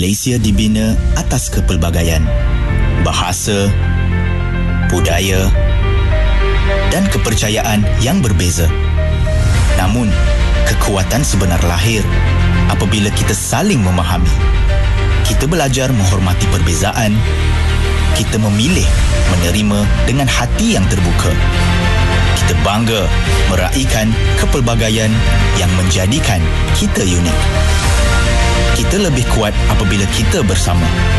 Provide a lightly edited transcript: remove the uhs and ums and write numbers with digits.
Malaysia dibina atas kepelbagaian, bahasa, budaya dan kepercayaan yang berbeza. Namun, kekuatan sebenar lahir apabila kita saling memahami. Kita belajar menghormati perbezaan. Kita memilih menerima dengan hati yang terbuka. Kita bangga meraihkan kepelbagaian yang menjadikan kita unik. Kita lebih kuat apabila kita bersama.